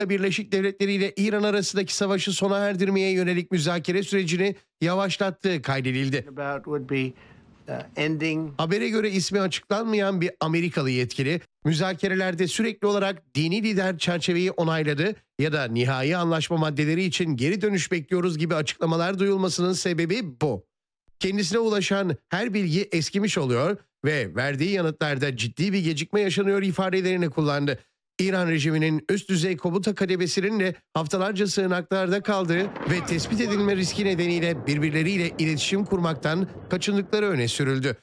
Birleşik Devletleri ile İran arasındaki savaşı sona erdirmeye yönelik müzakere sürecini yavaşlattığı kaydedildi. Habere göre ismi açıklanmayan bir Amerikalı yetkili, müzakerelerde sürekli olarak dini lider çerçeveyi onayladı ya da nihai anlaşma maddeleri için geri dönüş bekliyoruz gibi açıklamalar duyulmasının sebebi bu. Kendisine ulaşan her bilgi eskimiş oluyor ve verdiği yanıtlarda ciddi bir gecikme yaşanıyor ifadelerini kullandı. İran rejiminin üst düzey komuta kademesinin de haftalarca sığınaklarda kaldığı ve tespit edilme riski nedeniyle birbirleriyle iletişim kurmaktan kaçındıkları öne sürüldü.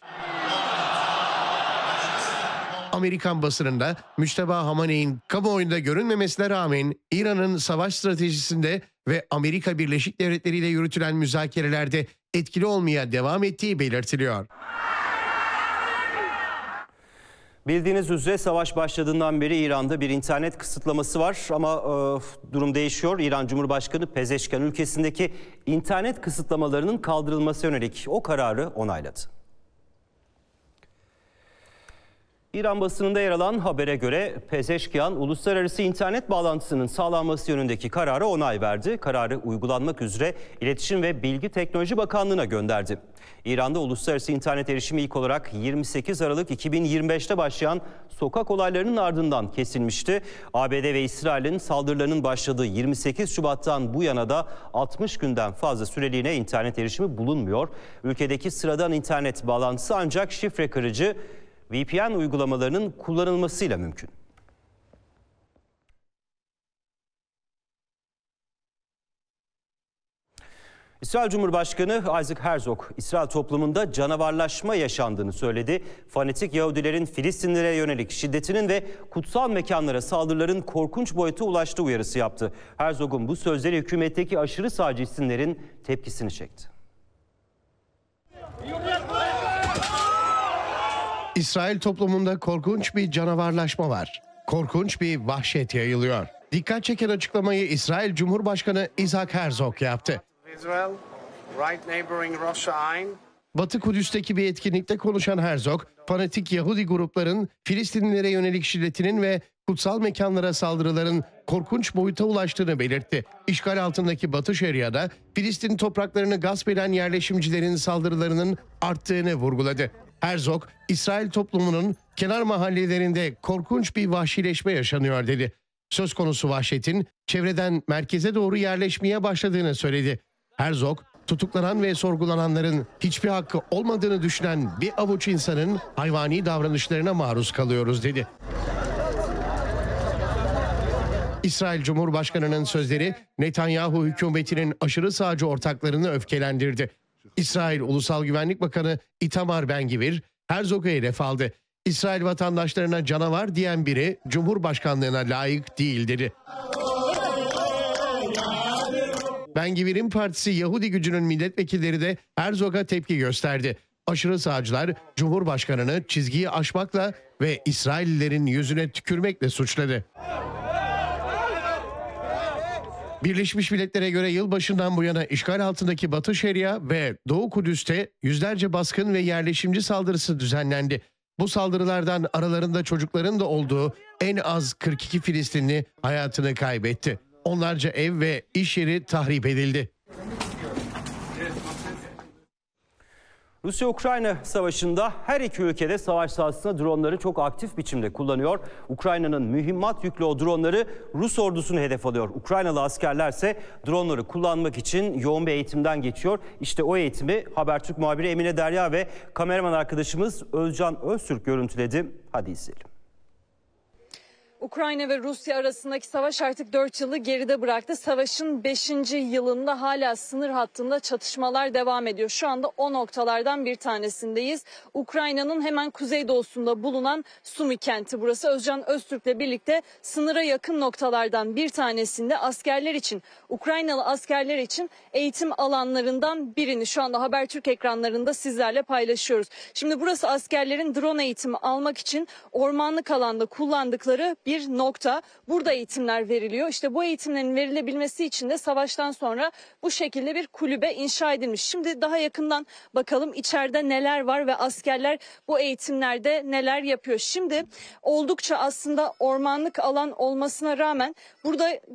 Amerikan basınında Müçteba Hamaney'in kamuoyunda görünmemesine rağmen İran'ın savaş stratejisinde ve Amerika Birleşik Devletleri ile yürütülen müzakerelerde etkili olmaya devam ettiği belirtiliyor. Bildiğiniz üzere savaş başladığından beri İran'da bir internet kısıtlaması var ama durum değişiyor. İran Cumhurbaşkanı Pezeşkan ülkesindeki internet kısıtlamalarının kaldırılması yönelik o kararı onayladı. İran basınında yer alan habere göre Pezeşkian uluslararası internet bağlantısının sağlanması yönündeki karara onay verdi. Kararı uygulanmak üzere İletişim ve Bilgi Teknoloji Bakanlığı'na gönderdi. İran'da uluslararası internet erişimi ilk olarak 28 Aralık 2025'te başlayan sokak olaylarının ardından kesilmişti. ABD ve İsrail'in saldırılarının başladığı 28 Şubat'tan bu yana da 60 günden fazla süreliğine internet erişimi bulunmuyor. Ülkedeki sıradan internet bağlantısı ancak şifre kırıcı VPN uygulamalarının kullanılmasıyla mümkün. İsrail Cumhurbaşkanı Isaac Herzog, İsrail toplumunda canavarlaşma yaşandığını söyledi. Fanatik Yahudilerin Filistinlilere yönelik şiddetinin ve kutsal mekanlara saldırıların korkunç boyuta ulaştığı uyarısı yaptı. Herzog'un bu sözleri hükümetteki aşırı sağcı isimlerin tepkisini çekti. İsrail toplumunda korkunç bir canavarlaşma var. Korkunç bir vahşet yayılıyor. Dikkat çeken açıklamayı İsrail Cumhurbaşkanı Isaac Herzog yaptı. Batı Kudüs'teki bir etkinlikte konuşan Herzog, fanatik Yahudi grupların Filistinlilere yönelik şiddetinin ve kutsal mekanlara saldırıların korkunç boyuta ulaştığını belirtti. İşgal altındaki Batı Şeria'da Filistin topraklarını gasp eden yerleşimcilerin saldırılarının arttığını vurguladı. Herzog, İsrail toplumunun kenar mahallelerinde korkunç bir vahşileşme yaşanıyor dedi. Söz konusu vahşetin çevreden merkeze doğru yerleşmeye başladığını söyledi. Herzog, tutuklanan ve sorgulananların hiçbir hakkı olmadığını düşünen bir avuç insanın hayvani davranışlarına maruz kalıyoruz dedi. İsrail Cumhurbaşkanı'nın sözleri Netanyahu hükümetinin aşırı sağcı ortaklarını öfkelendirdi. İsrail Ulusal Güvenlik Bakanı Itamar Ben-Gvir, Herzog'a hedef aldı. İsrail vatandaşlarına canavar diyen biri Cumhurbaşkanlığına layık değil dedi. Ben-Gvir'in partisi Yahudi Gücü'nün milletvekilleri de Herzog'a tepki gösterdi. Aşırı sağcılar Cumhurbaşkanı'nı çizgiyi aşmakla ve İsraillilerin yüzüne tükürmekle suçladı. Birleşmiş Milletler'e göre yılbaşından bu yana işgal altındaki Batı Şeria ve Doğu Kudüs'te yüzlerce baskın ve yerleşimci saldırısı düzenlendi. Bu saldırılardan aralarında çocukların da olduğu en az 42 Filistinli hayatını kaybetti. Onlarca ev ve iş yeri tahrip edildi. Rusya-Ukrayna savaşında her iki ülkede savaş sahasında dronları çok aktif biçimde kullanıyor. Ukrayna'nın mühimmat yüklü o dronları Rus ordusunu hedef alıyor. Ukraynalı askerlerse dronları kullanmak için yoğun bir eğitimden geçiyor. İşte o eğitimi Habertürk muhabiri Emine Derya ve kameraman arkadaşımız Özcan Öztürk görüntüledi. Hadi izleyelim. Ukrayna ve Rusya arasındaki savaş artık 4 yılı geride bıraktı. Savaşın 5. yılında hala sınır hattında çatışmalar devam ediyor. Şu anda o noktalardan bir tanesindeyiz. Ukrayna'nın hemen kuzeydoğusunda bulunan Sumi kenti burası. Özcan Öztürk'le birlikte sınıra yakın noktalardan bir tanesinde askerler için, Ukraynalı askerler için eğitim alanlarından birini şu anda Habertürk ekranlarında sizlerle paylaşıyoruz. Şimdi burası askerlerin drone eğitimi almak için ormanlık alanda kullandıkları bir nokta. Burada eğitimler veriliyor. İşte bu eğitimlerin verilebilmesi için de savaştan sonra bu şekilde bir kulübe inşa edilmiş. Şimdi daha yakından bakalım içeride neler var ve askerler bu eğitimlerde neler yapıyor. Şimdi oldukça aslında ormanlık alan olmasına rağmen burada